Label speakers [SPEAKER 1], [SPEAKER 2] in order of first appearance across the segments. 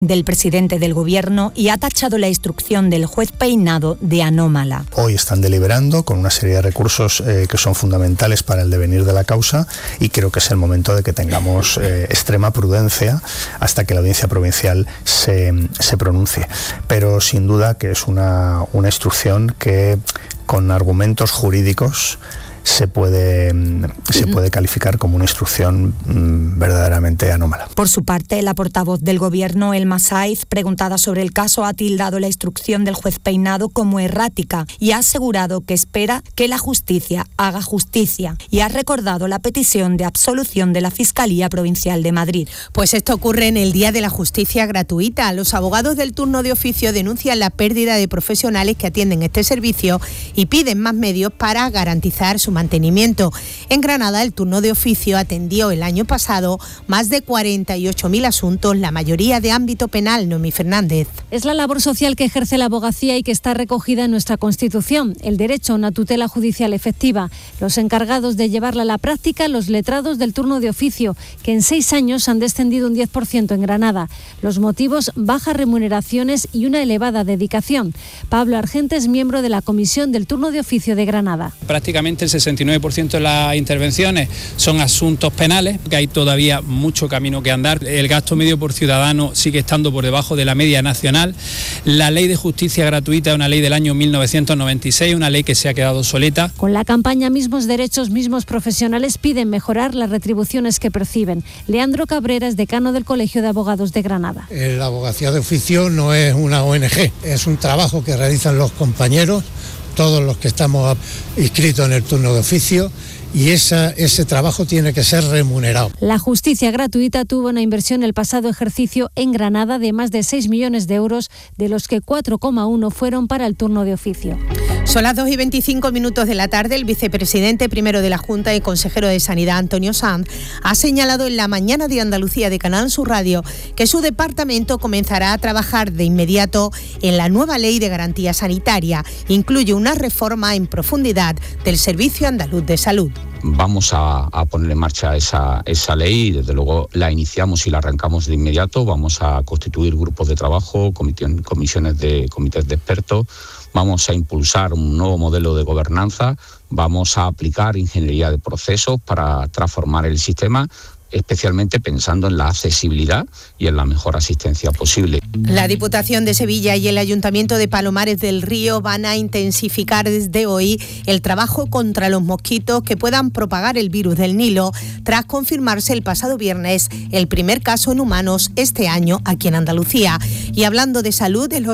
[SPEAKER 1] del presidente del Gobierno y ha tachado la instrucción del juez Peinado de anómala.
[SPEAKER 2] Hoy están deliberando con una serie de recursos que son fundamentales para el devenir de la causa y creo que es el momento de que tengamos extrema prudencia hasta que la audiencia provincial se pronuncie. Pero sin duda que es una instrucción que con argumentos jurídicos se puede calificar como una instrucción verdaderamente anómala.
[SPEAKER 1] Por su parte, la portavoz del Gobierno, Elma Saiz, preguntada sobre el caso, ha tildado la instrucción del juez Peinado como errática y ha asegurado que espera que la justicia haga justicia y ha recordado la petición de absolución de la Fiscalía Provincial de Madrid.
[SPEAKER 3] Pues esto ocurre en el Día de la Justicia Gratuita. Los abogados del turno de oficio denuncian la pérdida de profesionales que atienden este servicio y piden más medios para garantizar su mantenimiento. En Granada, el turno de oficio atendió el año pasado más de 48.000 asuntos, la mayoría de ámbito penal. Noemí Fernández.
[SPEAKER 4] Es la labor social que ejerce la abogacía y que está recogida en nuestra Constitución, el derecho a una tutela judicial efectiva. Los encargados de llevarla a la práctica, los letrados del turno de oficio, que en 6 años han descendido un 10% en Granada. Los motivos, bajas remuneraciones y una elevada dedicación. Pablo Argente es miembro de la Comisión del Turno de Oficio de Granada.
[SPEAKER 5] Prácticamente el 69% de las intervenciones son asuntos penales, que hay todavía mucho camino que andar. El gasto medio por ciudadano sigue estando por debajo de la media nacional. La ley de justicia gratuita es una ley del año 1996, una ley que se ha quedado obsoleta.
[SPEAKER 4] Con la campaña Mismos Derechos, Mismos Profesionales piden mejorar las retribuciones que perciben. Leandro Cabrera es decano del Colegio de Abogados de Granada.
[SPEAKER 6] La abogacía de oficio no es una ONG, es un trabajo que realizan los compañeros, todos los que estamos inscritos en el turno de oficio, y ese trabajo tiene que ser remunerado.
[SPEAKER 4] La justicia gratuita tuvo una inversión el pasado ejercicio en Granada de más de 6 millones de euros, de los que 4,1 fueron para el turno de oficio.
[SPEAKER 3] Son las 2:25 de la tarde. El vicepresidente primero de la Junta y consejero de Sanidad, Antonio Sanz, ha señalado en la Mañana de Andalucía de Canal Sur Radio que su departamento comenzará a trabajar de inmediato en la nueva ley de garantía sanitaria. Incluye una reforma en profundidad del Servicio Andaluz de Salud.
[SPEAKER 7] Vamos a poner en marcha esa ley y desde luego la iniciamos y la arrancamos de inmediato. Vamos a constituir grupos de trabajo, comités de expertos. Vamos a impulsar un nuevo modelo de gobernanza. Vamos a aplicar ingeniería de procesos para transformar el sistema, especialmente pensando en la accesibilidad y en la mejor asistencia posible.
[SPEAKER 3] La Diputación de Sevilla y el Ayuntamiento de Palomares del Río van a intensificar desde hoy el trabajo contra los mosquitos que puedan propagar el virus del Nilo, tras confirmarse el pasado viernes el primer caso en humanos este año aquí en Andalucía. Y hablando de salud, el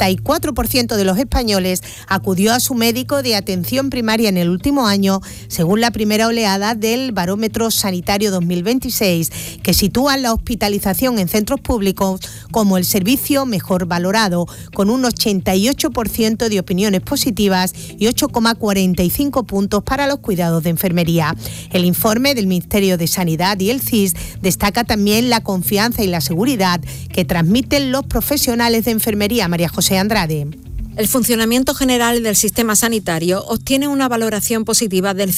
[SPEAKER 3] 84% de los españoles acudió a su médico de atención primaria en el último año, según la primera oleada del Barómetro Sanitario 2020, que sitúa la hospitalización en centros públicos como el servicio mejor valorado, con un 88% de opiniones positivas y 8,45 puntos para los cuidados de enfermería. El informe del Ministerio de Sanidad y el CIS destaca también la confianza y la seguridad que transmiten los profesionales de enfermería. María José Andrade.
[SPEAKER 8] El funcionamiento general del sistema sanitario obtiene una valoración positiva del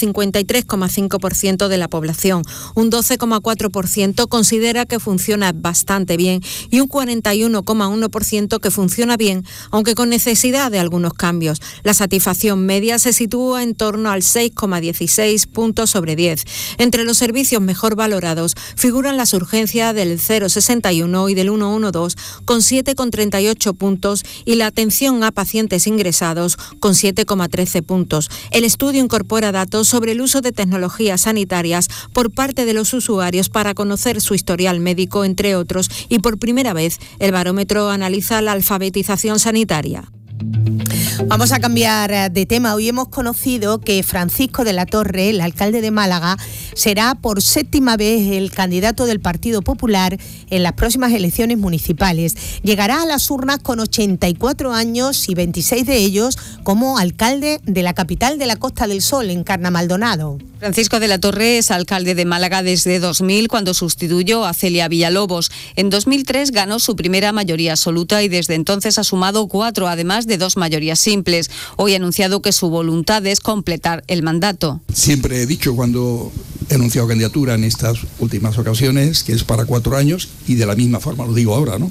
[SPEAKER 8] 53,5% de la población, un 12,4% considera que funciona bastante bien y un 41,1% que funciona bien, aunque con necesidad de algunos cambios. La satisfacción media se sitúa en torno al 6,16 puntos sobre 10. Entre los servicios mejor valorados figuran las urgencias del 0,61 y del 112 con 7,38 puntos y la atención a pacientes ingresados con 7,13 puntos. El estudio incorpora datos sobre el uso de tecnologías sanitarias por parte de los usuarios para conocer su historial médico, entre otros, y por primera vez el barómetro analiza la alfabetización sanitaria.
[SPEAKER 3] Vamos a cambiar de tema. Hoy hemos conocido que Francisco de la Torre, el alcalde de Málaga, será por 7ª vez el candidato del Partido Popular en las próximas elecciones municipales. Llegará a las urnas con 84 años y 26 de ellos como alcalde de la capital de la Costa del Sol, Encarna Maldonado.
[SPEAKER 9] Francisco de la Torre es alcalde de Málaga desde 2000, cuando sustituyó a Celia Villalobos. En 2003 ganó su primera mayoría absoluta y desde entonces ha sumado 4, además de 2 mayorías simples. Hoy ha anunciado que su voluntad es completar el mandato.
[SPEAKER 10] Siempre he dicho, cuando he anunciado candidatura en estas últimas ocasiones, que es para 4 años, y de la misma forma lo digo ahora, ¿no?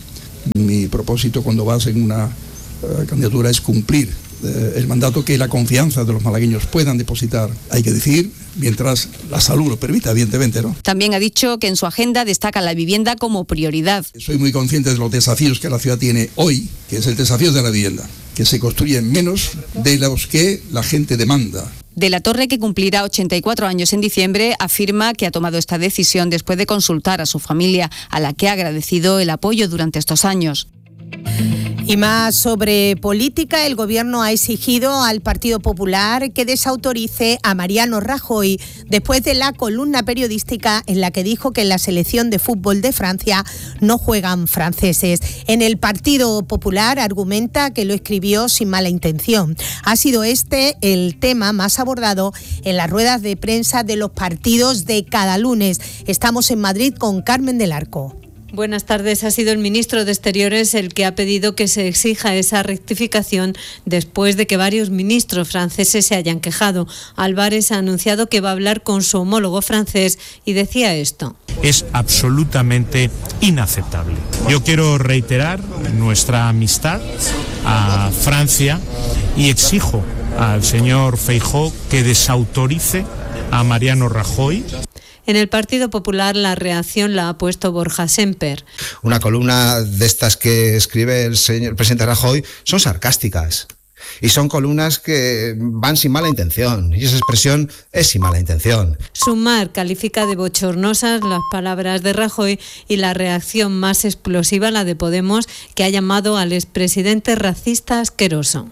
[SPEAKER 10] Mi propósito cuando vas en una candidatura es cumplir el mandato, que la confianza de los malagueños puedan depositar, hay que decir, mientras la salud lo permita, evidentemente, ¿no?
[SPEAKER 9] También ha dicho que en su agenda destaca la vivienda como prioridad.
[SPEAKER 10] Soy muy consciente de los desafíos que la ciudad tiene hoy, que es el desafío de la vivienda, que se construyen menos de los que la gente demanda.
[SPEAKER 9] De la Torre, que cumplirá 84 años en diciembre, afirma que ha tomado esta decisión después de consultar a su familia, a la que ha agradecido el apoyo durante estos años.
[SPEAKER 3] Y más sobre política, el Gobierno ha exigido al Partido Popular que desautorice a Mariano Rajoy después de la columna periodística en la que dijo que en la selección de fútbol de Francia no juegan franceses. En el Partido Popular argumenta que lo escribió sin mala intención. Ha sido este el tema más abordado en las ruedas de prensa de los partidos de cada lunes. Estamos en Madrid con Carmen del Arco.
[SPEAKER 11] Buenas tardes. Ha sido el ministro de Exteriores el que ha pedido que se exija esa rectificación después de que varios ministros franceses se hayan quejado. Álvarez ha anunciado que va a hablar con su homólogo francés y decía esto.
[SPEAKER 12] Es absolutamente inaceptable. Yo quiero reiterar nuestra amistad a Francia y exijo al señor Feijóo que desautorice a Mariano Rajoy.
[SPEAKER 11] En el Partido Popular la reacción la ha puesto Borja Semper.
[SPEAKER 13] Una columna de estas que escribe el presidente Rajoy son sarcásticas y son columnas que van sin mala intención, y esa expresión es sin mala intención.
[SPEAKER 11] Sumar califica de bochornosas las palabras de Rajoy y la reacción más explosiva la de Podemos, que ha llamado al expresidente racista asqueroso.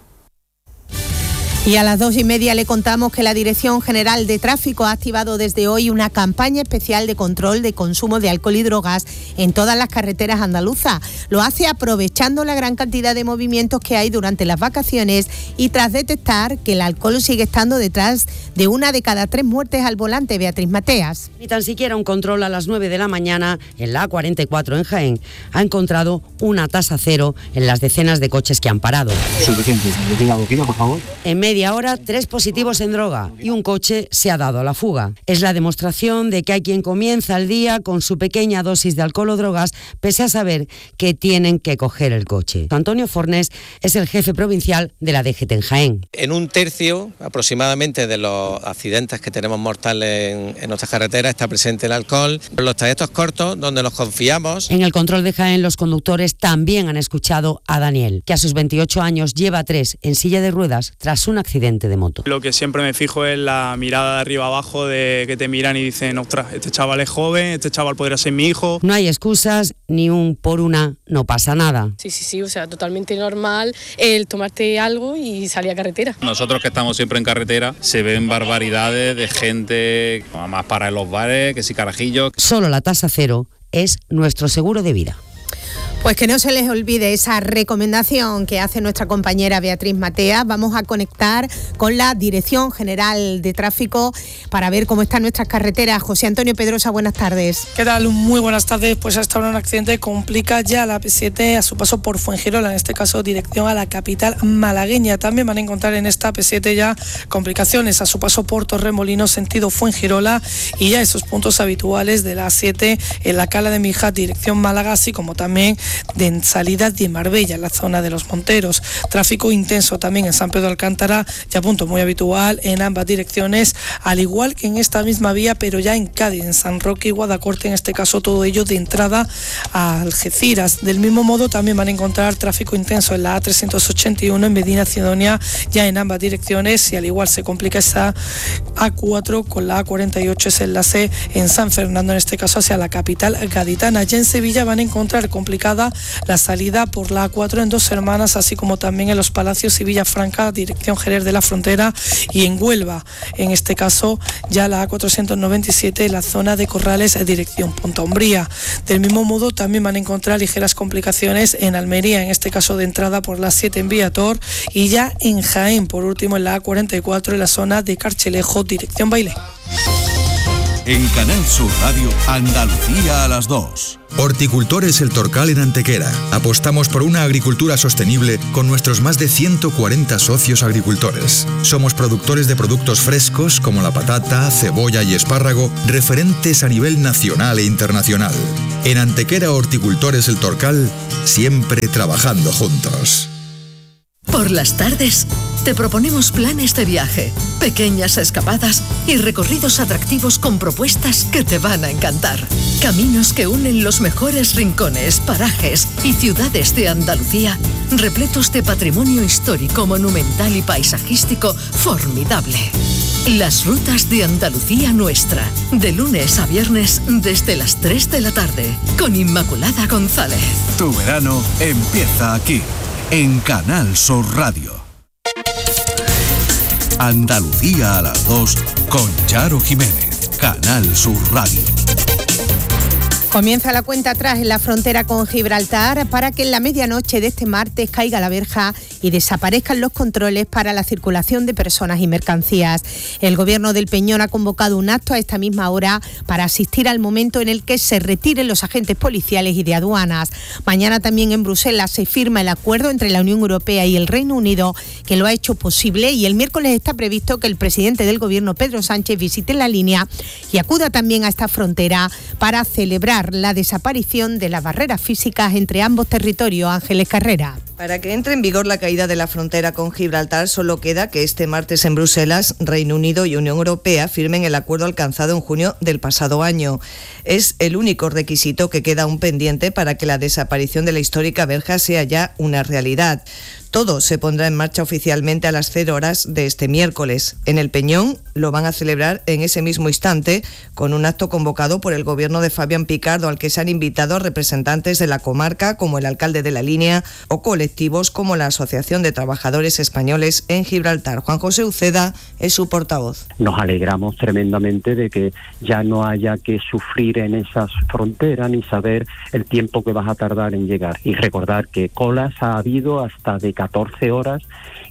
[SPEAKER 3] Y a las 2:30 le contamos que la Dirección General de Tráfico ha activado desde hoy una campaña especial de control de consumo de alcohol y drogas en todas las carreteras andaluzas. Lo hace aprovechando la gran cantidad de movimientos que hay durante las vacaciones y tras detectar que el alcohol sigue estando detrás de 1 de cada 3 muertes al volante. Beatriz Mateas.
[SPEAKER 14] Ni tan siquiera un control a las 9 de la mañana en la A44 en Jaén ha encontrado una tasa cero en las decenas de coches que han parado.
[SPEAKER 15] Suficiente. Tenga boquilla, por favor.
[SPEAKER 14] En media hora, 3 positivos en droga y un coche se ha dado a la fuga. Es la demostración de que hay quien comienza el día con su pequeña dosis de alcohol o drogas, pese a saber que tienen que coger el coche. Antonio Fornés es el jefe provincial de la DGT en Jaén.
[SPEAKER 16] En 1/3 aproximadamente de los accidentes que tenemos mortales en nuestras carreteras está presente el alcohol. En los trayectos cortos, donde nos confiamos.
[SPEAKER 14] En el control de Jaén, los conductores también han escuchado a Daniel, que a sus 28 años lleva 3 en silla de ruedas tras un accidente de moto.
[SPEAKER 17] Lo que siempre me fijo es la mirada de arriba abajo, de que te miran y dicen, ostras, este chaval es joven, este chaval podría ser mi hijo.
[SPEAKER 14] No hay excusas ni un por una, no pasa nada.
[SPEAKER 18] Sí, o sea, totalmente normal el tomarte algo y salir a carretera.
[SPEAKER 19] Nosotros que estamos siempre en carretera, se ven barbaridades de gente, más para en los bares, que si carajillos.
[SPEAKER 14] Solo la tasa cero es nuestro seguro de vida.
[SPEAKER 3] Pues que no se les olvide esa recomendación que hace nuestra compañera Beatriz Mateas. Vamos a conectar con la Dirección General de Tráfico para ver cómo están nuestras carreteras. José Antonio Pedrosa, buenas tardes.
[SPEAKER 20] ¿Qué tal? Muy buenas tardes. Pues hasta ahora un accidente complica ya la P7 a su paso por Fuengirola, en este caso dirección a la capital malagueña. También van a encontrar en esta P7 ya complicaciones a su paso por Torremolinos, sentido Fuengirola, y ya esos puntos habituales de la A7 en la Cala de Mijas, dirección Málaga, así como también de salida de Marbella, en la zona de Los Monteros. Tráfico intenso también en San Pedro de Alcántara, ya punto muy habitual en ambas direcciones, al igual que en esta misma vía, pero ya en Cádiz, en San Roque y Guadacorte, en este caso todo ello de entrada a Algeciras. Del mismo modo también van a encontrar tráfico intenso en la A381 en Medina Sidonia, ya en ambas direcciones, y al igual se complica esa A4 con la A48, ese enlace en San Fernando, en este caso hacia la capital gaditana. Ya en Sevilla van a encontrar complicada la salida por la A4 en Dos Hermanas, así como también en Los Palacios y Villafranca, dirección Jerez de la Frontera, y en Huelva, en este caso ya la A497 en la zona de Corrales, dirección Punta Umbría. Del mismo modo también van a encontrar ligeras complicaciones en Almería, en este caso de entrada por la 7 en Viator, y ya en Jaén, por último en la A44 en la zona de Carchelejo, dirección Bailén.
[SPEAKER 21] En Canal Sur Radio, Andalucía a las 2.
[SPEAKER 22] Horticultores El Torcal en Antequera. Apostamos por una agricultura sostenible con nuestros más de 140 socios agricultores. Somos productores de productos frescos como la patata, cebolla y espárrago, referentes a nivel nacional e internacional. En Antequera Horticultores El Torcal, siempre trabajando juntos.
[SPEAKER 23] Por las tardes, te proponemos planes de viaje, pequeñas escapadas y recorridos atractivos con propuestas que te van a encantar. Caminos que unen los mejores rincones, parajes y ciudades de Andalucía, repletos de patrimonio histórico, monumental y paisajístico formidable. Las rutas de Andalucía Nuestra, de lunes a viernes desde las 3 de la tarde, con Inmaculada González.
[SPEAKER 21] Tu verano empieza aquí, en Canal Sur Radio. Andalucía a las 2 con Charo Jiménez, Canal Sur Radio.
[SPEAKER 3] Comienza la cuenta atrás en la frontera con Gibraltar para que en la medianoche de este martes caiga la verja y desaparezcan los controles para la circulación de personas y mercancías. El Gobierno del Peñón ha convocado un acto a esta misma hora para asistir al momento en el que se retiren los agentes policiales y de aduanas. Mañana también en Bruselas se firma el acuerdo entre la Unión Europea y el Reino Unido que lo ha hecho posible, y el miércoles está previsto que el presidente del Gobierno, Pedro Sánchez, visite la línea y acuda también a esta frontera para celebrar la desaparición de las barreras físicas entre ambos territorios. Ángeles Carrera.
[SPEAKER 24] Para que entre en vigor la caída de la frontera con Gibraltar, solo queda que este martes en Bruselas, Reino Unido y Unión Europea firmen el acuerdo alcanzado en junio del pasado año. Es el único requisito que queda aún pendiente para que la desaparición de la histórica verja sea ya una realidad. Todo se pondrá en marcha oficialmente a las 0 horas de este miércoles. En el Peñón lo van a celebrar en ese mismo instante con un acto convocado por el Gobierno de Fabián Picardo, al que se han invitado representantes de la comarca como el alcalde de la línea o colectivos como la Asociación de Trabajadores Españoles en Gibraltar. Juan José Uceda es su portavoz.
[SPEAKER 25] Nos alegramos tremendamente de que ya no haya que sufrir en esas fronteras ni saber el tiempo que vas a tardar en llegar. Y recordar que colas ha habido hasta de 14 horas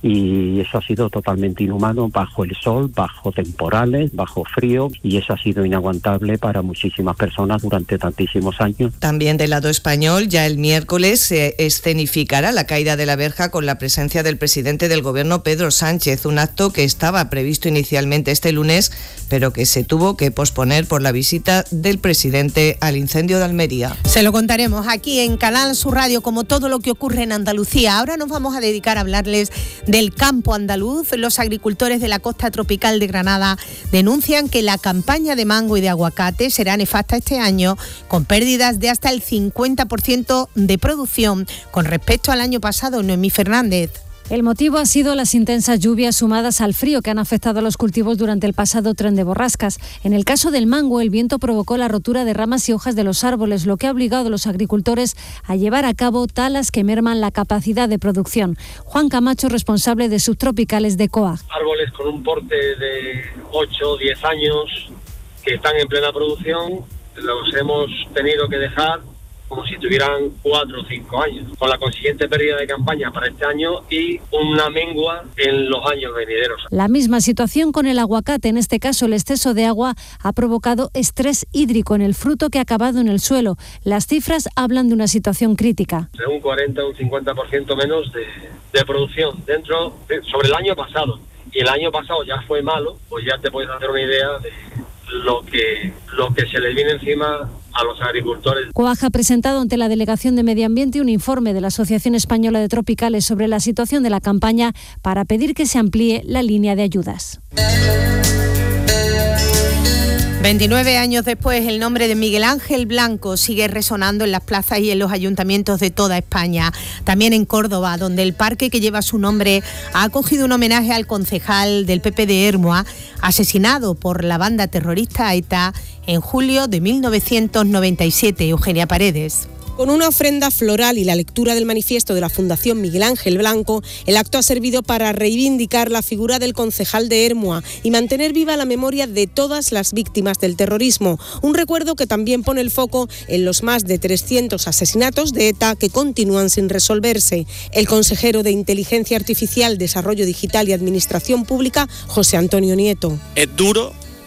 [SPEAKER 25] y eso ha sido totalmente inhumano, bajo el sol, bajo temporales, bajo frío, y eso ha sido inaguantable para muchísimas personas durante tantísimos años.
[SPEAKER 24] También del lado español, ya el miércoles se escenificará la caída de la verja con la presencia del presidente del Gobierno, Pedro Sánchez, un acto que estaba previsto inicialmente este lunes, pero que se tuvo que posponer por la visita del presidente al incendio de Almería.
[SPEAKER 3] Se lo contaremos aquí en Canal Sur Radio, como todo lo que ocurre en Andalucía. Ahora nos vamos a dedicar a hablarles del campo andaluz. Los agricultores de la costa tropical de Granada denuncian que la campaña de mango y de aguacate será nefasta este año, con pérdidas de hasta el 50% de producción con respecto al año pasado. Noemí Fernández.
[SPEAKER 4] El motivo ha sido las intensas lluvias sumadas al frío que han afectado a los cultivos durante el pasado tren de borrascas. En el caso del mango, el viento provocó la rotura de ramas y hojas de los árboles, lo que ha obligado a los agricultores a llevar a cabo talas que merman la capacidad de producción. Juan Camacho, responsable de subtropicales de COAG.
[SPEAKER 26] Árboles con un porte de 8 o 10 años que están en plena producción, los hemos tenido que dejar como si tuvieran 4 o 5 años, con la consiguiente pérdida de campaña para este año y una mengua en los años venideros.
[SPEAKER 4] La misma situación con el aguacate. En este caso, el exceso de agua ha provocado estrés hídrico en el fruto que ha acabado en el suelo. Las cifras hablan de una situación crítica.
[SPEAKER 26] Un 40 o un 50% menos de producción sobre el año pasado. Y el año pasado ya fue malo, pues ya te puedes hacer una idea de lo que se le viene encima a los agricultores.
[SPEAKER 4] COAG ha presentado ante la Delegación de Medio Ambiente un informe de la Asociación Española de Tropicales sobre la situación de la campaña para pedir que se amplíe la línea de ayudas.
[SPEAKER 3] 29 años después, el nombre de Miguel Ángel Blanco sigue resonando en las plazas y en los ayuntamientos de toda España. También en Córdoba, donde el parque que lleva su nombre ha acogido un homenaje al concejal del PP de Hermua, asesinado por la banda terrorista ETA en julio de 1997. Eugenia Paredes.
[SPEAKER 27] Con una ofrenda floral y la lectura del manifiesto de la Fundación Miguel Ángel Blanco, el acto ha servido para reivindicar la figura del concejal de Hermua y mantener viva la memoria de todas las víctimas del terrorismo. Un recuerdo que también pone el foco en los más de 300 asesinatos de ETA que continúan sin resolverse. El consejero de Inteligencia Artificial, Desarrollo Digital y Administración Pública, José Antonio Nieto.
[SPEAKER 28] Es duro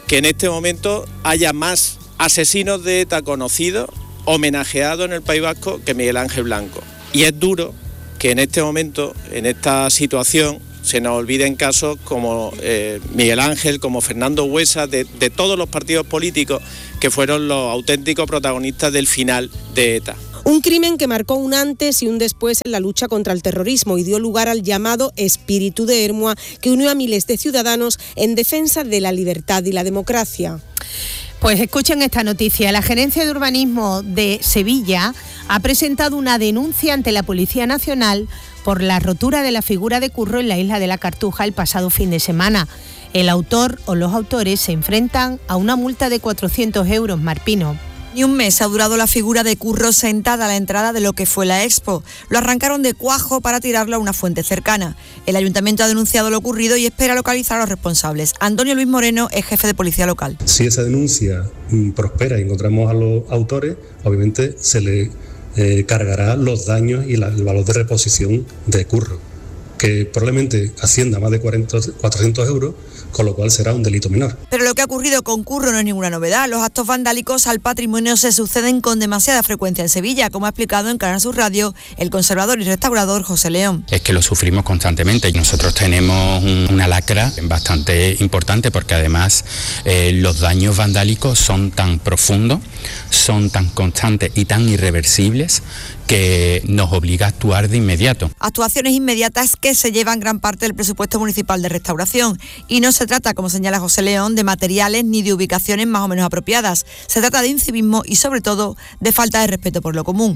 [SPEAKER 26] que en este momento haya más asesinos de ETA conocidos, homenajeados en el País Vasco, que Miguel Ángel Blanco. Y es duro que en este momento, en esta situación, se nos olviden casos como Miguel Ángel, como Fernando Huesa, de todos los partidos políticos que fueron los auténticos protagonistas del final de ETA.
[SPEAKER 27] Un crimen que marcó un antes y un después en la lucha contra el terrorismo y dio lugar al llamado espíritu de Ermua, que unió a miles de ciudadanos en defensa de la libertad y la democracia.
[SPEAKER 3] Pues escuchen esta noticia. La Gerencia de Urbanismo de Sevilla ha presentado una denuncia ante la Policía Nacional por la rotura de la figura de Curro en la isla de la Cartuja el pasado fin de semana. El autor o los autores se enfrentan a una multa de 400 euros, Marpino.
[SPEAKER 1] Ni un mes ha durado la figura de Curro sentada a la entrada de lo que fue la Expo. Lo arrancaron de cuajo para tirarlo a una fuente cercana. El ayuntamiento ha denunciado lo ocurrido y espera localizar a los responsables. Antonio Luis Moreno es jefe de policía local.
[SPEAKER 2] Si esa denuncia prospera y encontramos a los autores, obviamente se le cargará los daños y el valor de reposición de Curro, que probablemente ascienda a más de 400 euros, con lo cual será un delito menor.
[SPEAKER 1] Pero lo que ha ocurrido con Curro no es ninguna novedad. Los actos vandálicos al patrimonio se suceden con demasiada frecuencia en Sevilla, como ha explicado en Canal Sur Radio el conservador y restaurador José León.
[SPEAKER 5] Es que lo sufrimos constantemente y nosotros tenemos una lacra bastante importante, porque además los daños vandálicos son tan profundos, son tan constantes y tan irreversibles que nos obliga a actuar de inmediato.
[SPEAKER 1] Actuaciones inmediatas que se llevan gran parte del presupuesto municipal de restauración. Y no se trata, como señala José León, de materiales ni de ubicaciones más o menos apropiadas. Se trata de incivismo y, sobre todo, de falta de respeto por lo común.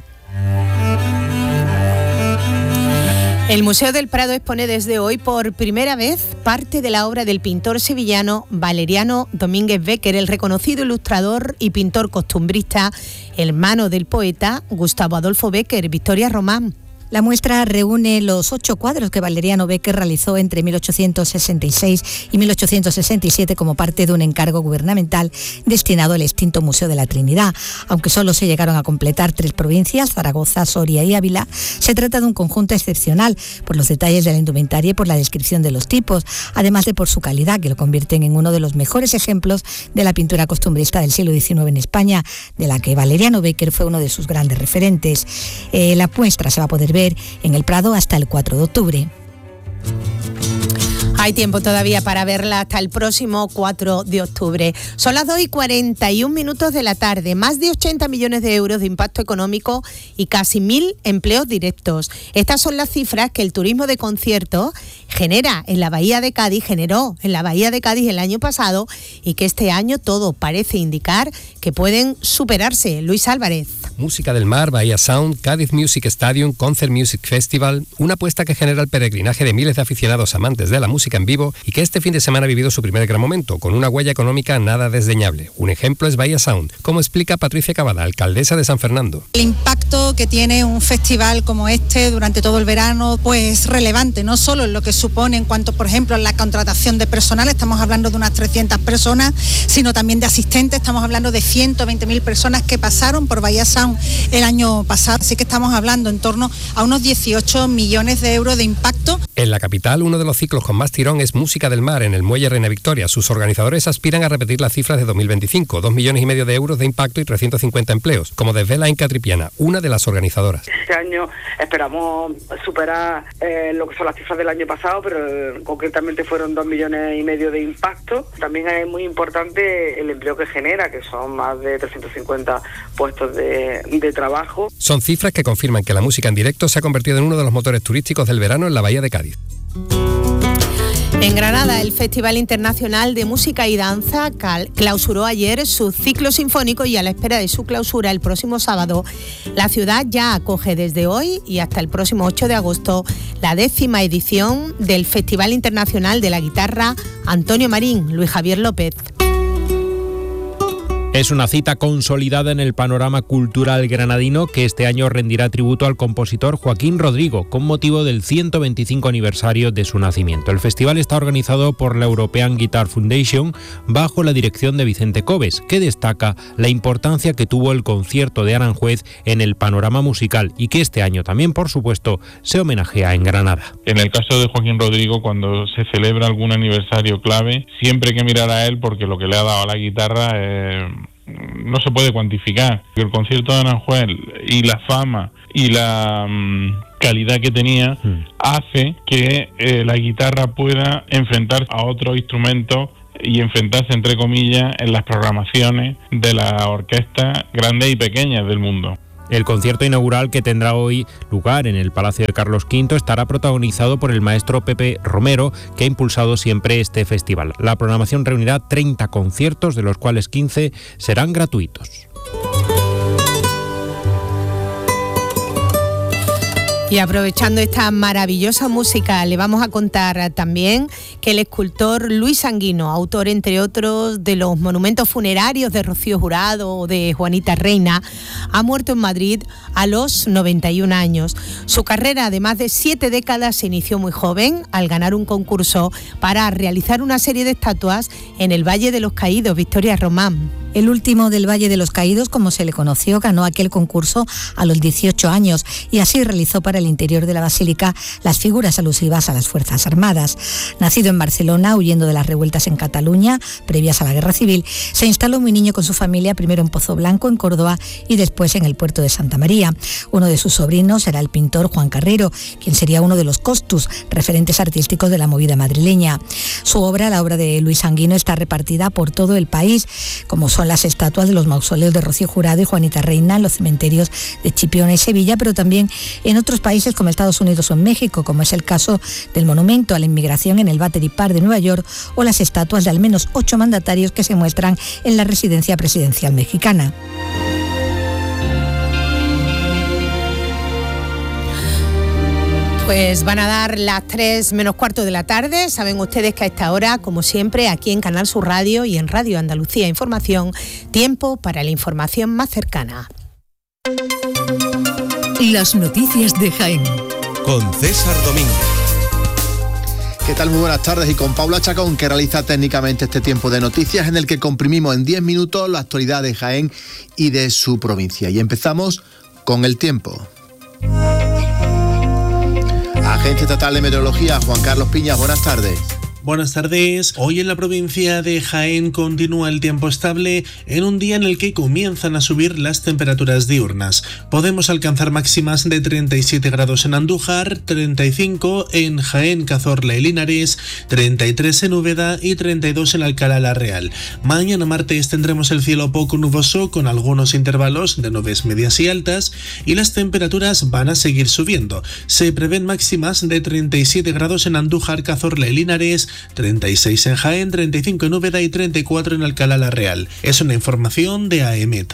[SPEAKER 3] El Museo del Prado expone desde hoy por primera vez parte de la obra del pintor sevillano Valeriano Domínguez Bécquer, el reconocido ilustrador y pintor costumbrista, hermano del poeta Gustavo Adolfo Bécquer. Victoria Román.
[SPEAKER 6] La muestra reúne los 8 cuadros que Valeriano Bécquer realizó entre 1866 y 1867 como parte de un encargo gubernamental destinado al extinto Museo de la Trinidad. Aunque solo se llegaron a completar 3 provincias, Zaragoza, Soria y Ávila, se trata de un conjunto excepcional por los detalles de la indumentaria y por la descripción de los tipos, además de por su calidad, que lo convierten en uno de los mejores ejemplos de la pintura costumbrista del siglo XIX en España, de la que Valeriano Bécquer fue uno de sus grandes referentes. La muestra se va a poder ver en el Prado hasta el 4 de octubre.
[SPEAKER 3] Hay tiempo todavía para verla hasta el próximo 4 de octubre. Son las 2:41 de la tarde. Más de 80 millones de euros de impacto económico y casi 1.000 empleos directos. Estas son las cifras que el turismo de conciertos generó en la Bahía de Cádiz el año pasado, y que este año todo parece indicar que pueden superarse. Luis Álvarez.
[SPEAKER 7] Música del Mar, Bahía Sound, Cádiz Music Stadium, Concert Music Festival, una apuesta que genera el peregrinaje de miles de aficionados amantes de la música en vivo y que este fin de semana ha vivido su primer gran momento, con una huella económica nada desdeñable. Un ejemplo es Bahía Sound, como explica Patricia Cavada, alcaldesa de San Fernando.
[SPEAKER 8] El impacto que tiene un festival como este durante todo el verano pues relevante, no solo en lo que supone en cuanto, por ejemplo, a la contratación de personal, estamos hablando de unas 300 personas, sino también de asistentes, estamos hablando de 120.000 personas que pasaron por Bahía Sound el año pasado, así que estamos hablando en torno a unos 18 millones de euros de impacto.
[SPEAKER 7] En la capital, uno de los ciclos con más tirón es Música del Mar en el Muelle Reina Victoria. Sus organizadores aspiran a repetir las cifras de 2025, 2,5 millones de euros de impacto y 350 empleos, como desvela Inca Tripiana, una de las organizadoras.
[SPEAKER 10] Este año esperamos superar lo que son las cifras del año pasado, pero concretamente fueron 2,5 millones de impacto. También es muy importante el empleo que genera, que son más de 350 puestos de trabajo.
[SPEAKER 7] Son cifras que confirman que la música en directo se ha convertido en uno de los motores turísticos del verano en la Bahía de Cádiz.
[SPEAKER 3] En Granada, el Festival Internacional de Música y Danza clausuró ayer su ciclo sinfónico y a la espera de su clausura el próximo sábado, la ciudad ya acoge desde hoy y hasta el próximo 8 de agosto la 10ª edición del Festival Internacional de la Guitarra Antonio Marín. Luis Javier López.
[SPEAKER 9] Es una cita consolidada en el panorama cultural granadino que este año rendirá tributo al compositor Joaquín Rodrigo con motivo del 125 aniversario de su nacimiento. El festival está organizado por la European Guitar Foundation bajo la dirección de Vicente Coves, que destaca la importancia que tuvo el concierto de Aranjuez en el panorama musical y que este año también, por supuesto, se homenajea en Granada.
[SPEAKER 11] En el caso de Joaquín Rodrigo, cuando se celebra algún aniversario clave, siempre hay que mirar a él porque lo que le ha dado a la guitarra no se puede cuantificar. El concierto de Aranjuez y la fama y la calidad que tenía hace que la guitarra pueda enfrentarse a otros instrumentos y enfrentarse, entre comillas, en las programaciones de las orquestas grandes y pequeñas del mundo.
[SPEAKER 9] El concierto inaugural, que tendrá hoy lugar en el Palacio de Carlos V, estará protagonizado por el maestro Pepe Romero, que ha impulsado siempre este festival. La programación reunirá 30 conciertos, de los cuales 15 serán gratuitos.
[SPEAKER 3] Y aprovechando esta maravillosa música, le vamos a contar también que el escultor Luis Sanguino, autor entre otros de los monumentos funerarios de Rocío Jurado o de Juanita Reina, ha muerto en Madrid a los 91 años. Su carrera de más de 7 décadas se inició muy joven al ganar un concurso para realizar una serie de estatuas en el Valle de los Caídos, Victoria Román.
[SPEAKER 6] El último del Valle de los Caídos, como se le conoció, ganó aquel concurso a los 18 años y así realizó para el interior de la basílica las figuras alusivas a las Fuerzas Armadas. Nacido en Barcelona, huyendo de las revueltas en Cataluña, previas a la Guerra Civil, se instaló muy niño con su familia, primero en Pozo Blanco, en Córdoba, y después en el puerto de Santa María. Uno de sus sobrinos era el pintor Juan Carrero, quien sería uno de los costus, referentes artísticos de la movida madrileña. Su obra, la obra de Luis Sanguino, está repartida por todo el país, como son las estatuas de los mausoleos de Rocío Jurado y Juanita Reina en los cementerios de Chipiona y Sevilla, pero también en otros países como Estados Unidos o en México, como es el caso del monumento a la inmigración en el Battery Park de Nueva York o las estatuas de al menos 8 mandatarios que se muestran en la residencia presidencial mexicana.
[SPEAKER 3] Pues van a dar las 3 menos cuarto de la tarde. Saben ustedes que a esta hora, como siempre, aquí en Canal Sur Radio y en Radio Andalucía Información, tiempo para la información más cercana.
[SPEAKER 23] Las noticias de Jaén.
[SPEAKER 12] Con César Domínguez.
[SPEAKER 13] ¿Qué tal? Muy buenas tardes. Y con Paula Chacón, que realiza técnicamente este tiempo de noticias en el que comprimimos en 10 minutos la actualidad de Jaén y de su provincia. Y empezamos con el tiempo. Agencia Estatal de Meteorología, Juan Carlos Piñas, buenas tardes.
[SPEAKER 15] Buenas tardes. Hoy en la provincia de Jaén continúa el tiempo estable en un día en el que comienzan a subir las temperaturas diurnas. Podemos alcanzar máximas de 37 grados en Andújar, 35 en Jaén, Cazorla y Linares, 33 en Úbeda y 32 en Alcalá la Real. Mañana martes tendremos el cielo poco nuboso con algunos intervalos de nubes medias y altas y las temperaturas van a seguir subiendo. Se prevén máximas de 37 grados en Andújar, Cazorla y Linares, 36 en Jaén, 35 en Úbeda y 34 en Alcalá la Real. Es una información de AEMET.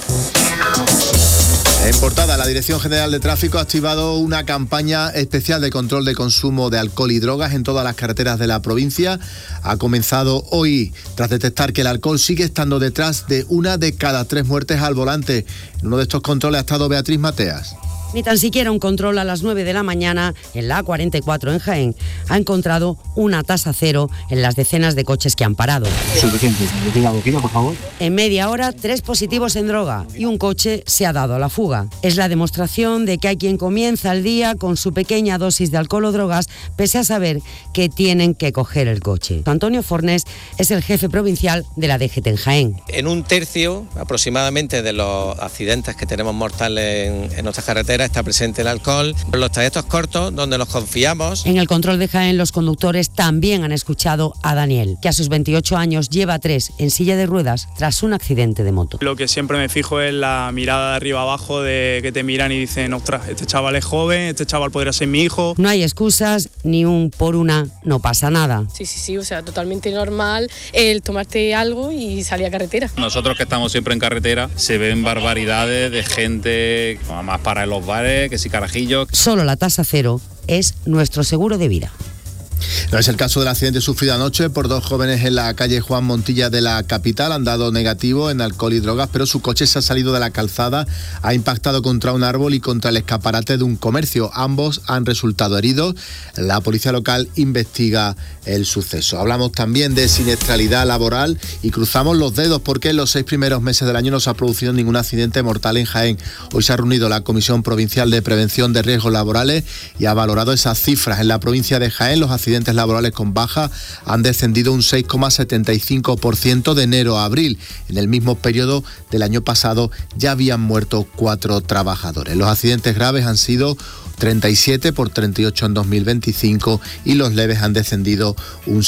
[SPEAKER 13] En portada, la Dirección General de Tráfico ha activado una campaña especial de control de consumo de alcohol y drogas en todas las carreteras de la provincia. Ha comenzado hoy tras detectar que el alcohol sigue estando detrás de 1 de cada 3 muertes al volante. En uno de estos controles ha estado Beatriz Mateas.
[SPEAKER 14] Ni tan siquiera un control a las 9 de la mañana en la A44 en Jaén ha encontrado una tasa cero en las decenas de coches que han parado.
[SPEAKER 16] Suficiente. Tenga boquilla, por favor.
[SPEAKER 14] En media hora, 3 positivos en droga y un coche se ha dado a la fuga. Es la demostración de que hay quien comienza el día con su pequeña dosis de alcohol o drogas, pese a saber que tienen que coger el coche. Antonio Fornés es el jefe provincial de la DGT en Jaén.
[SPEAKER 17] En un tercio aproximadamente de los accidentes que tenemos mortales en nuestras carreteras está presente el alcohol. En los trayectos cortos, donde nos confiamos.
[SPEAKER 14] En el control de Jaén, los conductores también han escuchado a Daniel, que a sus 28 años lleva 3 en silla de ruedas tras un accidente de moto.
[SPEAKER 28] Lo que siempre me fijo es la mirada de arriba abajo, de que te miran y dicen, ostras, este chaval es joven, este chaval podría ser mi hijo.
[SPEAKER 14] No hay excusas, ni un por una, no pasa nada.
[SPEAKER 18] Sí, o sea, totalmente normal el tomarte algo y salir a carretera.
[SPEAKER 19] Nosotros que estamos siempre en carretera, se ven barbaridades de gente, más para los bares, que si carajillos.
[SPEAKER 14] Solo la tasa cero es nuestro seguro de vida.
[SPEAKER 13] No es el caso del accidente sufrido anoche por dos jóvenes en la calle Juan Montilla de la capital. Han dado negativo en alcohol y drogas, pero su coche se ha salido de la calzada, ha impactado contra un árbol y contra el escaparate de un comercio. Ambos han resultado heridos. La policía local investiga el suceso. Hablamos también de siniestralidad laboral y cruzamos los dedos porque en los 6 primeros meses del año no se ha producido ningún accidente mortal en Jaén. Hoy se ha reunido la Comisión Provincial de Prevención de Riesgos Laborales y ha valorado esas cifras. En la provincia de Jaén, los accidentes laborales con baja han descendido un 6,75% de enero a abril. En el mismo periodo del año pasado ya habían muerto 4 trabajadores. Los accidentes graves han sido 37 por 38 en 2025 y los leves han descendido un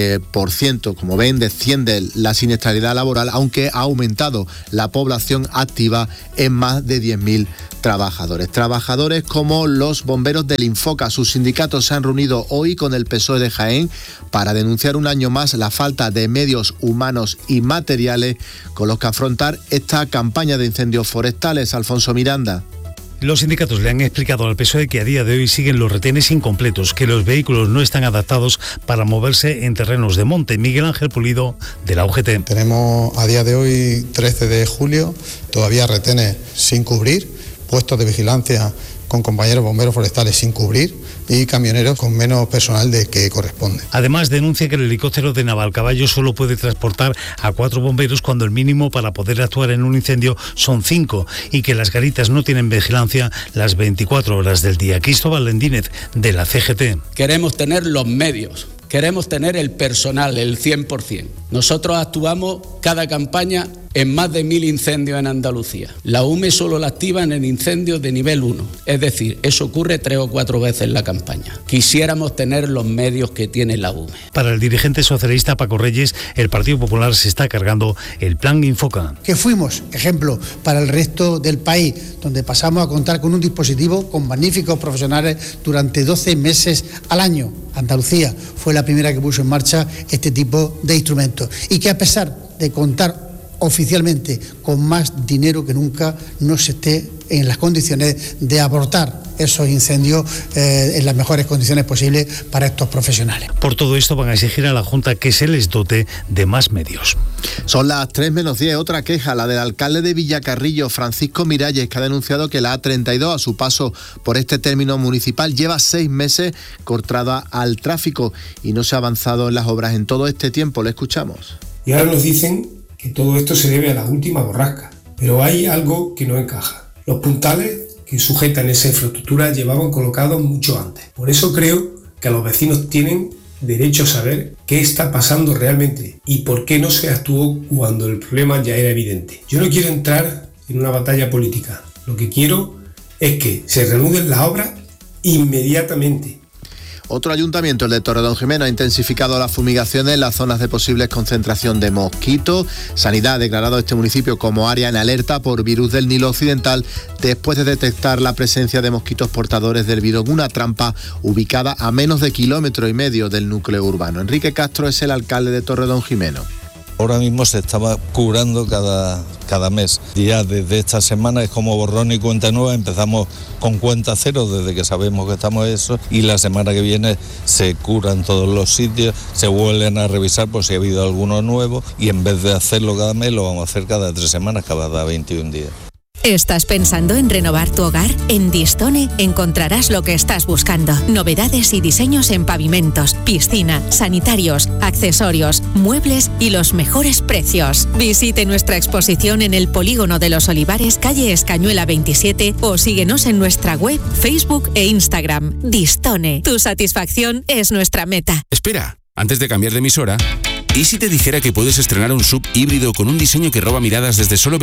[SPEAKER 13] 7%. Como ven, desciende la siniestralidad laboral, aunque ha aumentado la población activa en más de 10.000 trabajadores. Trabajadores como los bomberos del Infoca. Sus sindicatos se han reunido hoy con el PSOE de Jaén para denunciar un año más la falta de medios humanos y materiales con los que afrontar esta campaña de incendios forestales. Alfonso Miranda.
[SPEAKER 4] Los sindicatos le han explicado al PSOE que a día de hoy siguen los retenes incompletos, que los vehículos no están adaptados para moverse en terrenos de monte. Miguel Ángel Pulido, de la UGT.
[SPEAKER 20] Tenemos a día de hoy, 13 de julio, todavía retenes sin cubrir, puestos de vigilancia con compañeros bomberos forestales sin cubrir y camioneros con menos personal de que corresponde.
[SPEAKER 4] Además, denuncia que el helicóptero de Navalcaballo solo puede transportar a 4 bomberos cuando el mínimo para poder actuar en un incendio son 5 y que las garitas no tienen vigilancia las 24 horas del día. Cristóbal Lendínez, de la CGT.
[SPEAKER 21] Queremos tener los medios, queremos tener el personal, el 100%. Nosotros actuamos cada campaña en más de 1.000 incendios en Andalucía. La UME solo la activan en incendios de nivel 1, es decir, eso ocurre 3 o 4 veces en la campaña. Quisiéramos tener los medios que tiene la UME.
[SPEAKER 4] Para el dirigente socialista Paco Reyes, el Partido Popular se está cargando el Plan Infoca.
[SPEAKER 22] Que fuimos ejemplo para el resto del país, donde pasamos a contar con un dispositivo con magníficos profesionales durante 12 meses al año. Andalucía fue la primera que puso en marcha este tipo de instrumentos y que a pesar de contar oficialmente con más dinero que nunca, no se esté en las condiciones de abordar esos incendios en las mejores condiciones posibles para estos profesionales.
[SPEAKER 4] Por todo esto van a exigir a la Junta que se les dote de más medios.
[SPEAKER 13] Son las 3 menos 10, otra queja, la del alcalde de Villacarrillo, Francisco Miralles, que ha denunciado que la A32 a su paso por este término municipal lleva 6 meses cortada al tráfico y no se ha avanzado en las obras en todo este tiempo. Le escuchamos.
[SPEAKER 24] Y ahora nos dicen que todo esto se debe a la última borrasca, pero hay algo que no encaja. Los puntales que sujetan esa infraestructura llevaban colocados mucho antes. Por eso creo que los vecinos tienen derecho a saber qué está pasando realmente y por qué no se actuó cuando el problema ya era evidente. Yo no quiero entrar en una batalla política. Lo que quiero es que se reanuden las obras inmediatamente.
[SPEAKER 13] Otro ayuntamiento, el de Torredonjimeno, ha intensificado las fumigaciones en las zonas de posibles concentración de mosquitos. Sanidad ha declarado este municipio como área en alerta por virus del Nilo Occidental después de detectar la presencia de mosquitos portadores del virus en una trampa ubicada a menos de 1,5 kilómetros del núcleo urbano. Enrique Castro es el alcalde de Torredonjimeno.
[SPEAKER 25] Ahora mismo se estaba curando cada mes. Ya desde esta semana es como borrón y cuenta nueva. Empezamos con cuenta cero desde que sabemos que estamos eso y la semana que viene se curan todos los sitios, se vuelven a revisar por si ha habido alguno nuevo y en vez de hacerlo cada mes lo vamos a hacer cada 3 semanas, cada 21 días.
[SPEAKER 26] ¿Estás pensando en renovar tu hogar? En Distone encontrarás lo que estás buscando. Novedades y diseños en pavimentos, piscina, sanitarios, accesorios, muebles y los mejores precios. Visite nuestra exposición en el Polígono de los Olivares, calle Escañuela 27 o síguenos en nuestra web, Facebook e Instagram. Distone, tu satisfacción es nuestra meta.
[SPEAKER 27] Espera, antes de cambiar de emisora, ¿y si te dijera que puedes estrenar un SUV híbrido con un diseño que roba miradas desde solo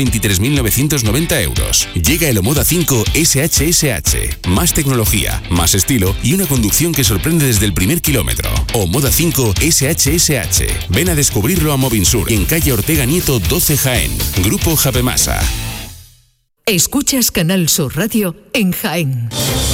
[SPEAKER 27] 23.990 euros? Llega el Omoda 5 SHSH. Más tecnología, más estilo y una conducción que sorprende desde el primer kilómetro. Omoda 5 SHSH. Ven a descubrirlo a Movinsur, en calle Ortega Nieto 12 Jaén. Grupo Japemasa.
[SPEAKER 23] Escuchas Canal Sur Radio en Jaén.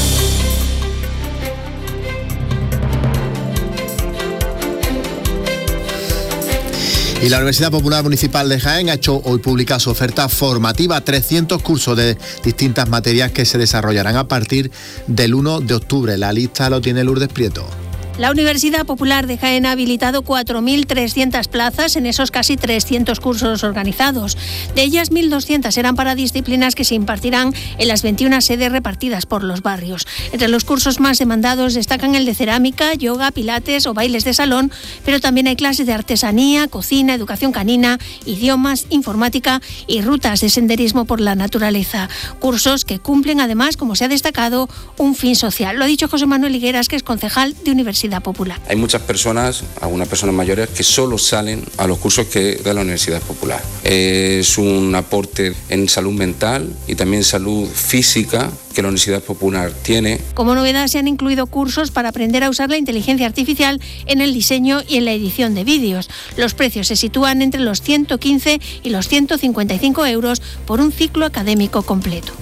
[SPEAKER 13] Y la Universidad Popular Municipal de Jaén ha hecho hoy pública su oferta formativa, 300 cursos de distintas materias que se desarrollarán a partir del 1 de octubre. La lista lo tiene Lourdes Prieto.
[SPEAKER 1] La Universidad Popular de Jaén ha habilitado 4.300 plazas en esos casi 300 cursos organizados. De ellas, 1.200 serán para disciplinas que se impartirán en las 21 sedes repartidas por los barrios. Entre los cursos más demandados destacan el de cerámica, yoga, pilates o bailes de salón, pero también hay clases de artesanía, cocina, educación canina, idiomas, informática y rutas de senderismo por la naturaleza. Cursos que cumplen además, como se ha destacado, un fin social. Lo ha dicho José Manuel Higueras, que es concejal de Universidad Popular.
[SPEAKER 2] Hay muchas personas, algunas personas mayores, que solo salen a los cursos que da la Universidad Popular. Es un aporte en salud mental y también salud física que la Universidad Popular tiene.
[SPEAKER 1] Como novedad, se han incluido cursos para aprender a usar la inteligencia artificial en el diseño y en la edición de vídeos. Los precios se sitúan entre los 115 y los 155 euros por un ciclo académico completo.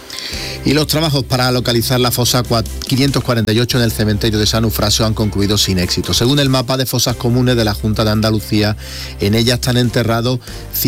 [SPEAKER 13] Y los trabajos para localizar la fosa 548 en el cementerio de San Eufrasio han concluido sin éxito. Según el mapa de fosas comunes de la Junta de Andalucía, en ella están enterrados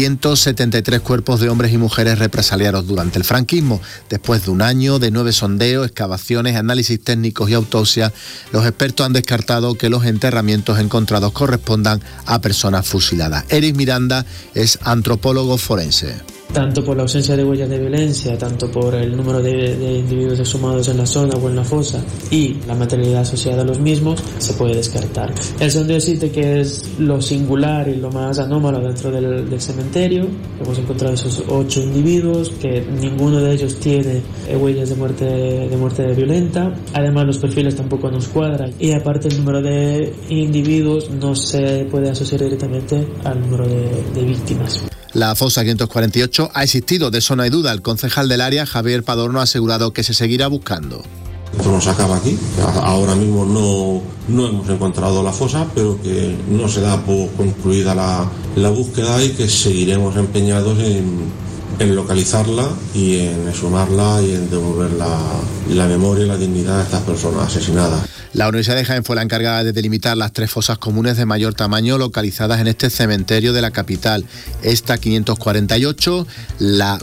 [SPEAKER 13] 173 cuerpos de hombres y mujeres represaliados durante el franquismo. Después de un año de 9 sondeos, excavaciones, análisis técnicos y autopsias, los expertos han descartado que los enterramientos encontrados correspondan a personas fusiladas. Eric Miranda es antropólogo forense.
[SPEAKER 5] Tanto por la ausencia de huellas de violencia, tanto por el número de individuos exhumados en la zona o en la fosa y la materialidad asociada a los mismos, se puede descartar. El sondeo existe que es lo singular y lo más anómalo dentro del cementerio. Hemos encontrado esos 8 individuos, que ninguno de ellos tiene huellas de muerte violenta. Además, los perfiles tampoco nos cuadran. Y aparte, el número de individuos no se puede asociar directamente al número de víctimas.
[SPEAKER 13] La fosa 548 ha existido, de eso no hay duda. El concejal del área, Javier Padorno, ha asegurado que se seguirá buscando.
[SPEAKER 7] Esto no se acaba aquí. Ahora mismo no hemos encontrado la fosa, pero que no se da por concluida la búsqueda y que seguiremos empeñados en localizarla y en exhumarla y en devolver la memoria y la dignidad de estas personas asesinadas.
[SPEAKER 13] La Universidad de Jaén fue la encargada de delimitar las 3 fosas comunes de mayor tamaño localizadas en este cementerio de la capital. Esta 548, la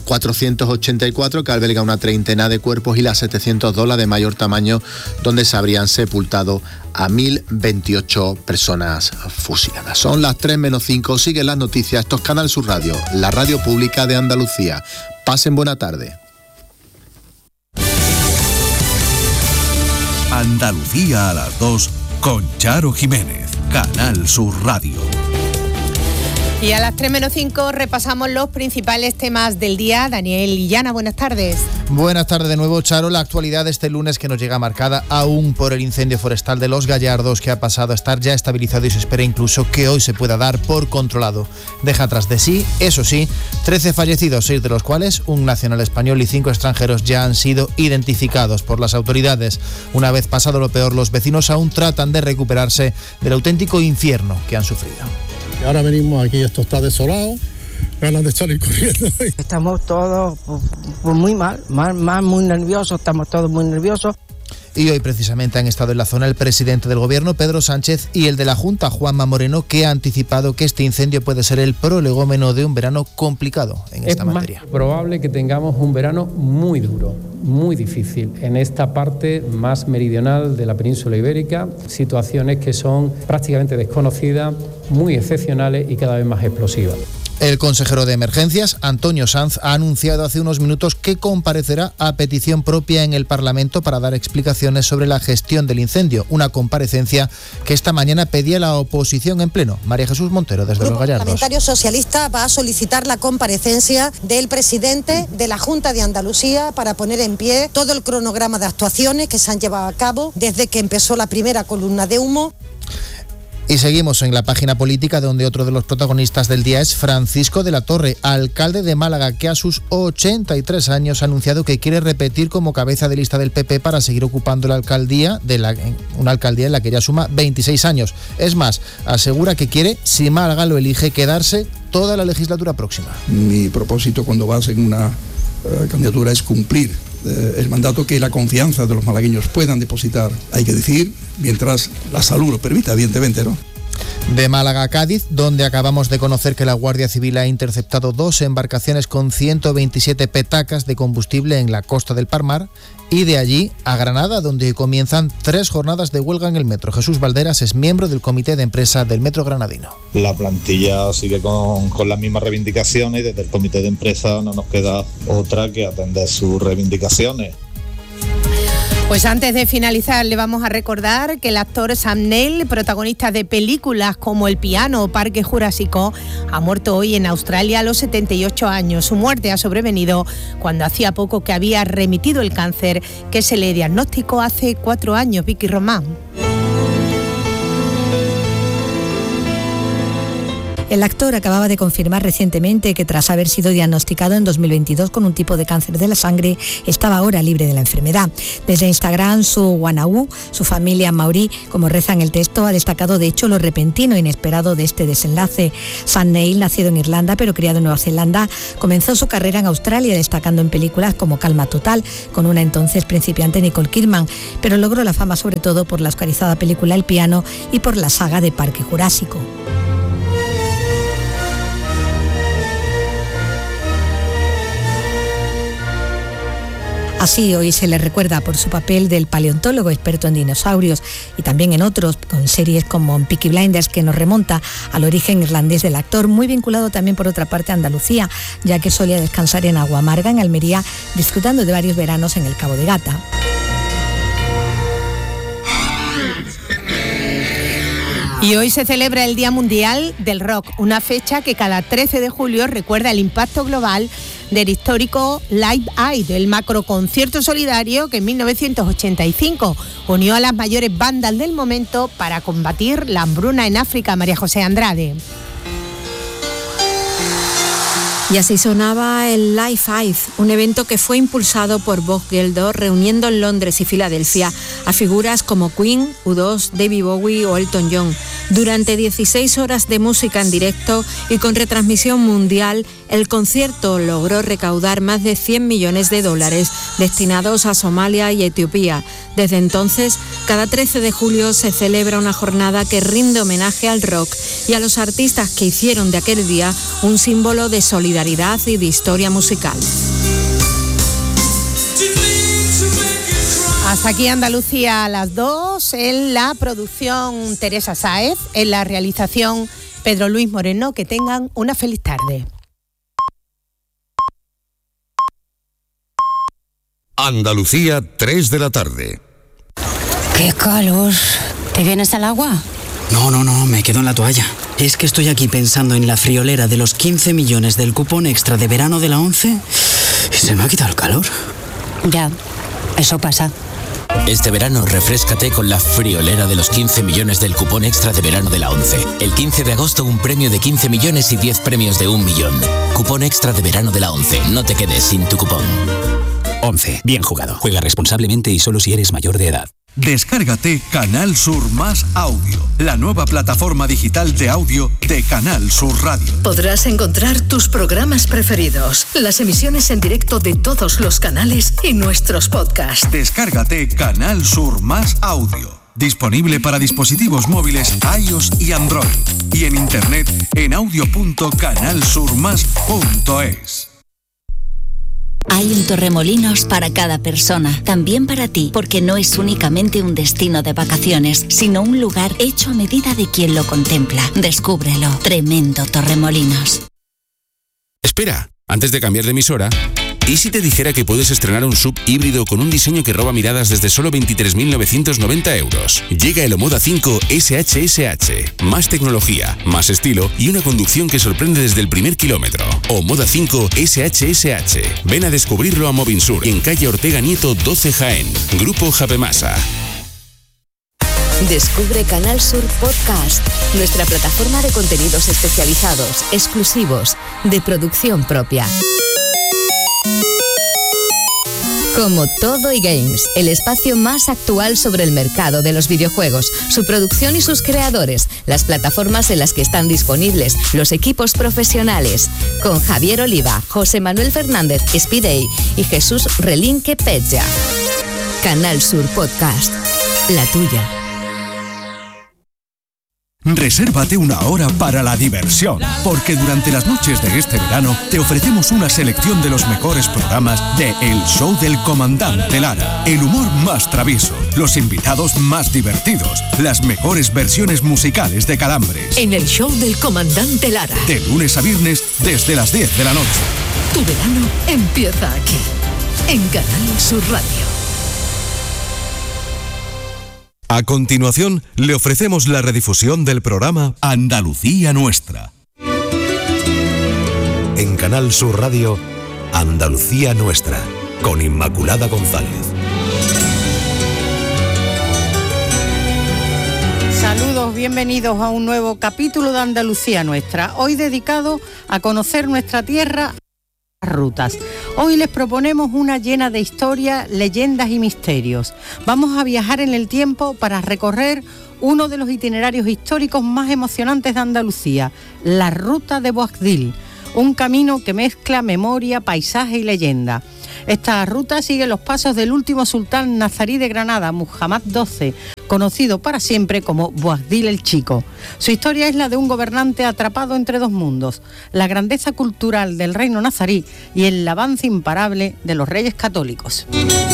[SPEAKER 13] 484, que alberga una treintena de cuerpos, y la 702, la de mayor tamaño, donde se habrían sepultado a 1.028 personas fusiladas. Son las 3:05, siguen las noticias. Esto es Canal Sur Radio, la radio pública de Andalucía. Pasen buena tarde.
[SPEAKER 12] Andalucía a las 2 con Charo Jiménez, Canal Sur Radio.
[SPEAKER 3] Y a las 3:05 repasamos los principales temas del día. Daniel Illana, buenas tardes.
[SPEAKER 8] Buenas tardes de nuevo, Charo. La actualidad de este lunes, que nos llega marcada aún por el incendio forestal de Los Gallardos, que ha pasado a estar ya estabilizado y se espera incluso que hoy se pueda dar por controlado. Deja tras de sí, eso sí, 13 fallecidos, 6 de los cuales un nacional español y 5 extranjeros ya han sido identificados por las autoridades. Una vez pasado lo peor, los vecinos aún tratan de recuperarse del auténtico infierno que han sufrido.
[SPEAKER 9] Y ahora venimos aquí, esto está desolado, ganas de salir corriendo.
[SPEAKER 10] Estamos todos muy mal, muy nerviosos, estamos todos muy nerviosos.
[SPEAKER 8] Y hoy precisamente han estado en la zona el presidente del Gobierno, Pedro Sánchez, y el de la Junta, Juanma Moreno, que ha anticipado que este incendio puede ser el prolegómeno de un verano complicado en esta materia.
[SPEAKER 11] Es más probable que tengamos un verano muy duro, muy difícil, en esta parte más meridional de la península ibérica, situaciones que son prácticamente desconocidas, muy excepcionales y cada vez más explosivas.
[SPEAKER 8] El consejero de Emergencias, Antonio Sanz, ha anunciado hace unos minutos que comparecerá a petición propia en el Parlamento para dar explicaciones sobre la gestión del incendio, una comparecencia que esta mañana pedía la oposición en pleno. María Jesús Montero, desde Los Gallardos.
[SPEAKER 29] El parlamentario socialista va a solicitar la comparecencia del presidente de la Junta de Andalucía para poner en pie todo el cronograma de actuaciones que se han llevado a cabo desde que empezó la primera columna de humo.
[SPEAKER 8] Y seguimos en la página política, donde otro de los protagonistas del día es Francisco de la Torre, alcalde de Málaga, que a sus 83 años ha anunciado que quiere repetir como cabeza de lista del PP para seguir ocupando la alcaldía, una alcaldía en la que ya suma 26 años. Es más, asegura que quiere, si Málaga lo elige, quedarse toda la legislatura próxima.
[SPEAKER 30] Mi propósito cuando vas en una candidatura es cumplir el mandato, que la confianza de los malagueños puedan depositar, hay que decir, mientras la salud lo permita, evidentemente, ¿no?
[SPEAKER 8] De Málaga a Cádiz, donde acabamos de conocer que la Guardia Civil ha interceptado 2 embarcaciones con 127 petacas de combustible en la costa del Palmar, y de allí a Granada, donde comienzan 3 jornadas de huelga en el metro. Jesús Valderas es miembro del comité de empresa del metro granadino.
[SPEAKER 6] La plantilla sigue con las mismas reivindicaciones y desde el comité de empresa no nos queda otra que atender sus reivindicaciones.
[SPEAKER 3] Pues antes de finalizar, le vamos a recordar que el actor Sam Neill, protagonista de películas como El piano o Parque Jurásico, ha muerto hoy en Australia a los 78 años. Su muerte ha sobrevenido cuando hacía poco que había remitido el cáncer que se le diagnosticó hace 4 años. Vicky Román.
[SPEAKER 14] El actor acababa de confirmar recientemente que tras haber sido diagnosticado en 2022 con un tipo de cáncer de la sangre, estaba ahora libre de la enfermedad. Desde Instagram, su Wanawú, su familia maorí, como reza en el texto, ha destacado de hecho lo repentino e inesperado de este desenlace. Sam Neill, nacido en Irlanda pero criado en Nueva Zelanda, comenzó su carrera en Australia destacando en películas como Calma Total, con una entonces principiante Nicole Kidman, pero logró la fama sobre todo por la oscarizada película El piano y por la saga de Parque Jurásico. Así, hoy se le recuerda por su papel del paleontólogo experto en dinosaurios y también en otros, con series como Peaky Blinders, que nos remonta al origen irlandés del actor, muy vinculado también por otra parte a Andalucía, ya que solía descansar en Aguamarga, en Almería, disfrutando de varios veranos en el Cabo de Gata.
[SPEAKER 3] Y hoy se celebra el Día Mundial del Rock, una fecha que cada 13 de julio recuerda el impacto global del histórico Live Aid, el macroconcierto solidario que en 1985 unió a las mayores bandas del momento para combatir la hambruna en África. María José Andrade.
[SPEAKER 14] Y así sonaba el Live Aid, un evento que fue impulsado por Bob Geldof, reuniendo en Londres y Filadelfia a figuras como Queen, U2, David Bowie o Elton John. Durante 16 horas de música en directo y con retransmisión mundial, el concierto logró recaudar más de $100 millones destinados a Somalia y Etiopía. Desde entonces, cada 13 de julio se celebra una jornada que rinde homenaje al rock y a los artistas que hicieron de aquel día un símbolo de solidaridad y de historia musical.
[SPEAKER 3] Hasta aquí Andalucía a las 2, en la producción Teresa Sáez, en la realización Pedro Luis Moreno. Que tengan una feliz tarde.
[SPEAKER 15] Andalucía, 3 de la tarde.
[SPEAKER 16] ¡Qué calor! ¿Te vienes al agua?
[SPEAKER 17] No, me quedo en la toalla. Es que estoy aquí pensando en la friolera de los 15 millones del cupón extra de verano de la ONCE y se me ha quitado el calor.
[SPEAKER 16] Ya, eso pasa.
[SPEAKER 18] Este verano refréscate con la friolera de los 15 millones del cupón extra de verano de la ONCE. El 15 de agosto un premio de 15 millones y 10 premios de 1 millón. Cupón extra de verano de la ONCE. No te quedes sin tu cupón. ONCE. Bien jugado. Juega responsablemente y solo si eres mayor de edad.
[SPEAKER 12] Descárgate Canal Sur Más Audio, la nueva plataforma digital de audio de Canal Sur Radio.
[SPEAKER 23] Podrás encontrar tus programas preferidos, las emisiones en directo de todos los canales y nuestros podcasts.
[SPEAKER 12] Descárgate Canal Sur Más Audio. Disponible para dispositivos móviles iOS y Android. Y en internet en audio.canalsurmas.es.
[SPEAKER 26] Hay un Torremolinos para cada persona, también para ti, porque no es únicamente un destino de vacaciones, sino un lugar hecho a medida de quien lo contempla. Descúbrelo. Tremendo Torremolinos.
[SPEAKER 27] Espera, antes de cambiar de emisora, ¿y si te dijera que puedes estrenar un SUV híbrido con un diseño que roba miradas desde solo 23.990 euros? Llega el Omoda 5 SHSH. Más tecnología, más estilo y una conducción que sorprende desde el primer kilómetro. Omoda 5 SHSH. Ven a descubrirlo a Movinsur, en calle Ortega Nieto 12 Jaén. Grupo Japemasa.
[SPEAKER 19] Descubre Canal Sur Podcast, nuestra plataforma de contenidos especializados, exclusivos, de producción propia. Como Todo y Games, el espacio más actual sobre el mercado de los videojuegos, su producción y sus creadores, las plataformas en las que están disponibles, los equipos profesionales, con Javier Oliva, José Manuel Fernández Spidey y Jesús Relinque Pecha. Canal Sur Podcast, la tuya.
[SPEAKER 12] Resérvate una hora para la diversión, porque durante las noches de este verano te ofrecemos una selección de los mejores programas de El Show del Comandante Lara. El humor más travieso, los invitados más divertidos, las mejores versiones musicales de Calambres.
[SPEAKER 23] En El Show del Comandante Lara.
[SPEAKER 12] De lunes a viernes desde las 10 de la noche.
[SPEAKER 23] Tu verano empieza aquí, en Canal Sur Radio.
[SPEAKER 12] A continuación, le ofrecemos la redifusión del programa Andalucía Nuestra.
[SPEAKER 15] En Canal Sur Radio, Andalucía Nuestra, con Inmaculada González.
[SPEAKER 1] Saludos, bienvenidos a un nuevo capítulo de Andalucía Nuestra, hoy dedicado a conocer nuestra tierra. Rutas. Hoy les proponemos una llena de historia, leyendas y misterios. Vamos a viajar en el tiempo para recorrer uno de los itinerarios históricos más emocionantes de Andalucía, la Ruta de Boabdil, un camino que mezcla memoria, paisaje y leyenda. Esta ruta sigue los pasos del último sultán nazarí de Granada, Muhammad XII, conocido para siempre como Boabdil el Chico. Su historia es la de un gobernante atrapado entre dos mundos, la grandeza cultural del reino nazarí y el avance imparable de los reyes católicos.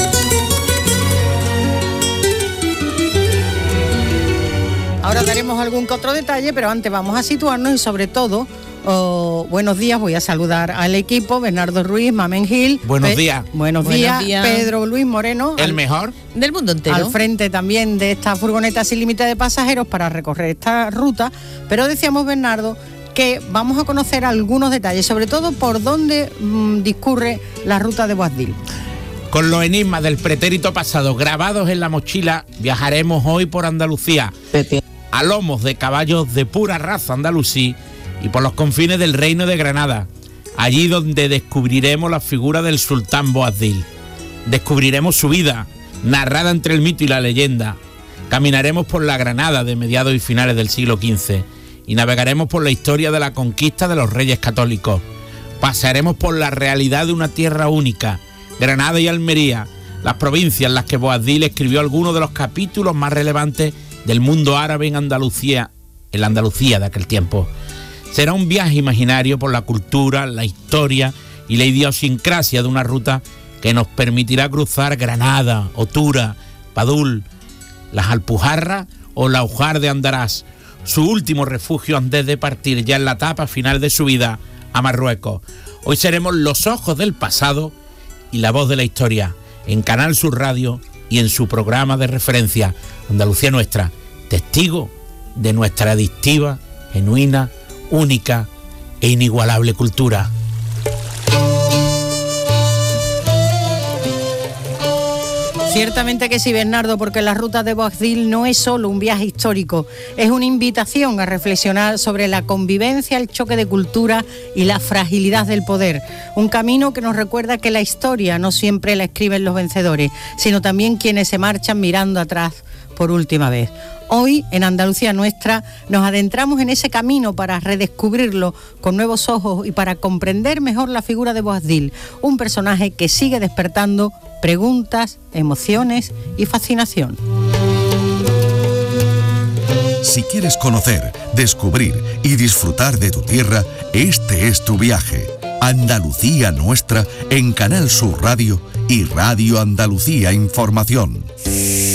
[SPEAKER 1] Ahora daremos algún que otro detalle, pero antes vamos a situarnos y sobre todo... buenos días, voy a saludar al equipo, Bernardo Ruiz, Mamen Gil.
[SPEAKER 2] Buenos días.
[SPEAKER 1] Buenos días, Pedro Luis Moreno.
[SPEAKER 2] El mejor
[SPEAKER 1] del mundo entero. Al frente también de esta furgoneta sin límite de pasajeros para recorrer esta ruta. Pero decíamos, Bernardo, que vamos a conocer algunos detalles, sobre todo por dónde discurre la ruta de Boabdil.
[SPEAKER 2] Con los enigmas del pretérito pasado grabados en la mochila, viajaremos hoy por Andalucía, a lomos de caballos de pura raza andalusí, y por los confines del reino de Granada, allí donde descubriremos la figura del sultán Boabdil. Descubriremos su vida, narrada entre el mito y la leyenda. Caminaremos por la Granada de mediados y finales del siglo XV y navegaremos por la historia de la conquista de los reyes católicos. Pasearemos por la realidad de una tierra única, Granada y Almería, las provincias en las que Boabdil escribió algunos de los capítulos más relevantes del mundo árabe en Andalucía de aquel tiempo. Será un viaje imaginario por la cultura, la historia y la idiosincrasia de una ruta que nos permitirá cruzar Granada, Otura, Padul, las Alpujarras o la Laujar de Andarás, su último refugio antes de partir ya en la etapa final de su vida a Marruecos. Hoy seremos los ojos del pasado y la voz de la historia en Canal Sur Radio y en su programa de referencia Andalucía Nuestra, testigo de nuestra adictiva, genuina, única e inigualable cultura.
[SPEAKER 1] Ciertamente que sí, Bernardo, porque la ruta de Boabdil no es solo un viaje histórico, es una invitación a reflexionar sobre la convivencia, el choque de cultura y la fragilidad del poder. Un camino que nos recuerda que la historia no siempre la escriben los vencedores, sino también quienes se marchan mirando atrás por última vez. Hoy, en Andalucía Nuestra, nos adentramos en ese camino para redescubrirlo con nuevos ojos y para comprender mejor la figura de Boabdil, un personaje que sigue despertando preguntas, emociones y fascinación.
[SPEAKER 15] Si quieres conocer, descubrir y disfrutar de tu tierra, este es tu viaje. Andalucía Nuestra en Canal Sur Radio y Radio Andalucía Información.